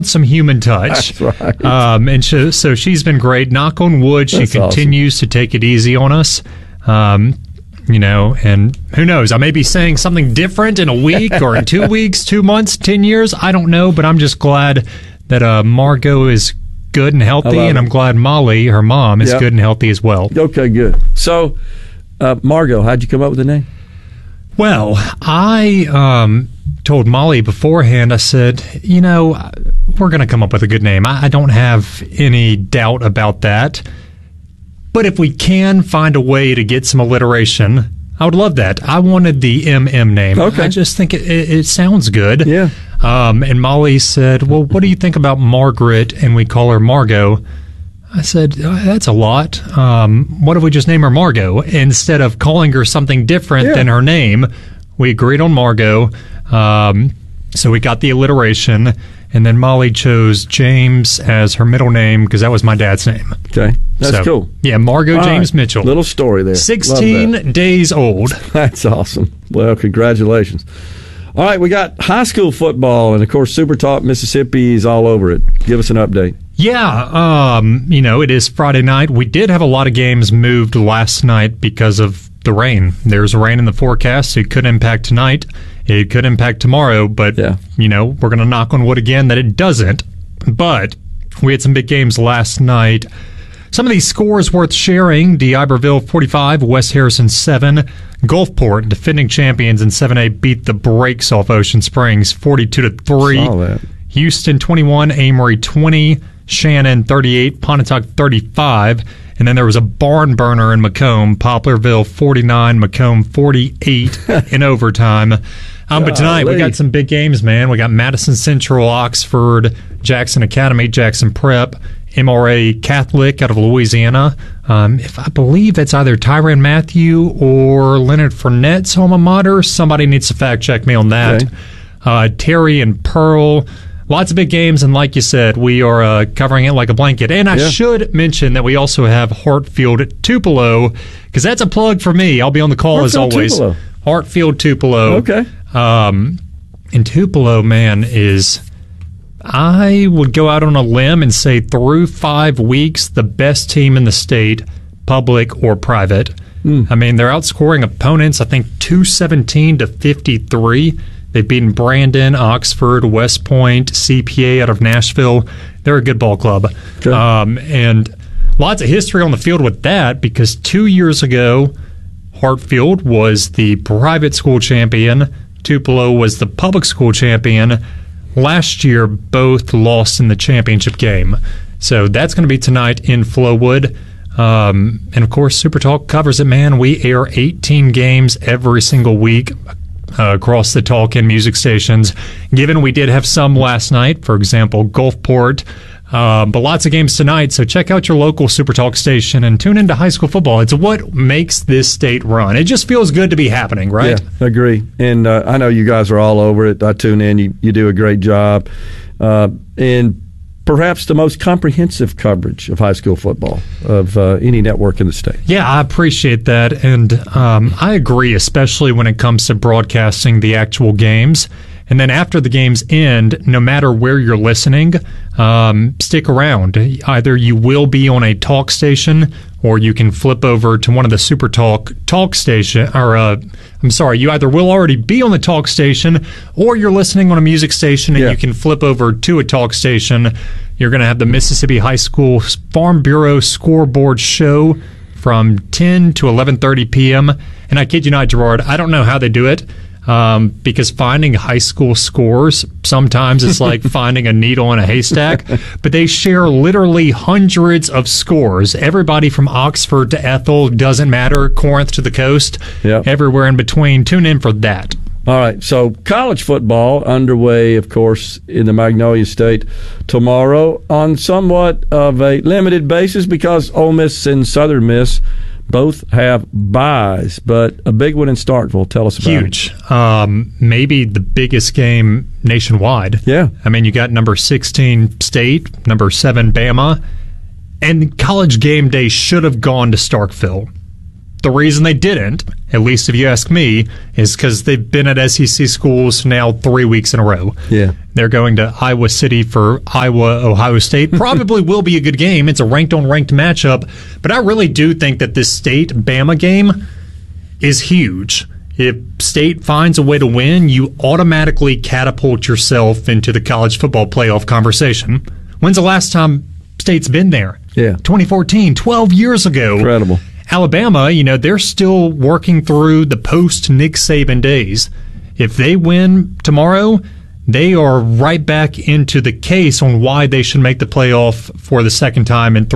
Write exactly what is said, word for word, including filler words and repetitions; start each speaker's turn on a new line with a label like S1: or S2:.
S1: some human touch.
S2: That's right.
S1: Um, and so, so she's been great. Knock on wood, she
S2: That's
S1: continues
S2: awesome.
S1: to take it easy on us. Um, you know, and who knows? I may be saying something different in a week or in two weeks, two months, ten years. I don't know, but I'm just glad that uh, Margot is good and healthy, and
S2: it.
S1: I'm glad Molly, her mom, is
S2: Yep.
S1: good and healthy as well.
S2: Okay, good. So, uh, Margot, how'd you come up with the name?
S1: Well, I um, told Molly beforehand, I said, you know, we're going to come up with a good name. I, I don't have any doubt about that. But if we can find a way to get some alliteration, I would love that. I wanted the M M name.
S2: Okay.
S1: I just think it, it, it sounds good.
S2: Yeah.
S1: Um, and Molly said, well, what do you think about Margaret? And we call her Margot. I said, oh, that's a lot. Um, what if we just name her Margot? Instead of calling her something different
S2: Yeah.
S1: than her name, we agreed on Margot. Um, so we got the alliteration. And then Molly chose James as her middle name because that was my dad's name.
S2: Okay, that's
S1: So,
S2: cool.
S1: Yeah, Margot
S2: All
S1: James
S2: right.
S1: Mitchell.
S2: Little story there. Love that.
S1: sixteen days old.
S2: That's awesome. Well, congratulations. All right, we got high school football, and of course, Super Talk Mississippi is all over it. Give us an update.
S1: Yeah, um, you know, it is Friday night. We did have a lot of games moved last night because of the rain. There's rain in the forecast, so it could impact tonight. It could impact tomorrow, but,
S2: Yeah.
S1: you know, we're going to knock on wood again that it doesn't. But we had some big games last night. Some of these scores worth sharing. D'Iberville forty-five, West Harrison seven. Gulfport, defending champions in seven A, beat the brakes off Ocean Springs forty-two to three.
S2: Saw that.
S1: Houston twenty-one, Amory twenty, Shannon thirty-eight, Pontotoc thirty-five, and then there was a barn burner in Macomb, Poplarville forty-nine, Macomb forty-eight in overtime. Um, but tonight we
S2: Golly.
S1: got some big games, man. We got Madison Central, Oxford, Jackson Academy, Jackson Prep, M R A Catholic out of Louisiana. Um, if I believe it's either Tyrann Matthew or Leonard Fournette's alma mater. Somebody needs to fact check me on that.
S2: Okay.
S1: Uh, Terry and Pearl. Lots of big games, and like you said, we are uh, covering it like a blanket. And I
S2: Yeah.
S1: should mention that we also have Hartfield Tupelo, because that's a plug for me. I'll be on the call as
S2: Hartfield
S1: always.
S2: Tupelo.
S1: Hartfield Tupelo.
S2: Okay.
S1: Um, and Tupelo, man, is, I would go out on a limb and say through five weeks, the best team in the state, public or private. I mean, they're outscoring opponents, I think, two seventeen to fifty-three. They've beaten Brandon, Oxford, West Point, C P A out of Nashville. They're a good ball club.
S2: Good.
S1: Um, and lots of history on the field with that, because two years ago, Hartfield was the private school champion. Tupelo was the public school champion. Last year, both lost in the championship game. So that's going to be tonight in Flowood. Um, and, of course, Super Talk covers it, man. We air eighteen games every single week uh, across the Talk and music stations. Given we did have some last night, for example, Gulfport, uh, but lots of games tonight. So check out your local Super Talk station and tune into high school football. It's what makes this state run. It just feels good to be happening, right?
S2: Yeah, agree. And uh, I know you guys are all over it. I tune in. You, you do a great job. Uh, and perhaps the most comprehensive coverage of high school football of uh, any network in the state.
S1: Yeah, I appreciate that. And um, I agree, especially when it comes to broadcasting the actual games. And then after the games end, no matter where you're listening, um, stick around. Either you will be on a talk station, or you can flip over to one of the Super Talk talk station. Or uh, I'm sorry, you either will already be on the talk station, or you're listening on a music station, and
S2: Yeah.
S1: you can flip over to a talk station. You're going to have the Mississippi High School Farm Bureau Scoreboard Show from ten to eleven thirty p.m. And I kid you not, Gerard, I don't know how they do it. Um, because finding high school scores sometimes it's like finding a needle in a haystack. But they share literally hundreds of scores. Everybody from Oxford to Ethel, doesn't matter, Corinth to the coast,
S2: Yep.
S1: everywhere in between. Tune in for that.
S2: All right, so college football underway, of course, in the Magnolia State tomorrow on somewhat of a limited basis because Ole Miss and Southern Miss both have buys, but a big one in Starkville. Tell us about it.
S1: Huge. Um, maybe the biggest game nationwide.
S2: Yeah.
S1: I mean, you got number sixteen State, number seven Bama, and College game day should have gone to Starkville. the reason they didn't, at least if you ask me, is because they've been at S E C schools now three weeks in a row.
S2: Yeah.
S1: They're going to Iowa City for Iowa, Ohio State. Probably will be a good game. It's a ranked-on-ranked matchup. But I really do think that this State-Bama game is huge. If State finds a way to win, you automatically catapult yourself into the college football playoff conversation. When's the last time State's been there?
S2: Yeah.
S1: twenty fourteen, twelve years ago.
S2: Incredible.
S1: Alabama, you know, they're still working through the post-Nick Saban days. If they win tomorrow, they are right back into the case on why they should make the playoff for the second time in three